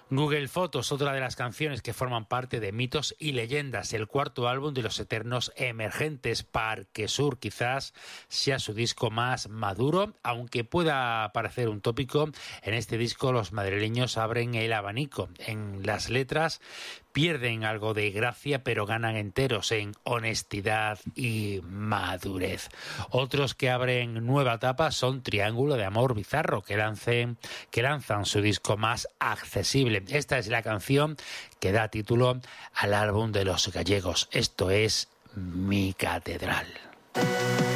Google Fotos, otra de las canciones que forman parte de Mitos y Leyendas, el cuarto álbum de Los Eternos Emergentes. Parque Sur quizás sea su disco más maduro, aunque pueda parecer un tópico. En este disco los madrileños abren el abanico. En las letras pierden algo de gracia, pero ganan enteros en honestidad y madurez. Otros que abren nueva etapa son Triángulo de Amor Bizarro, que lanzan su disco más accesible. Esta es la canción que da título al álbum de los gallegos. Esto es Mi Catedral.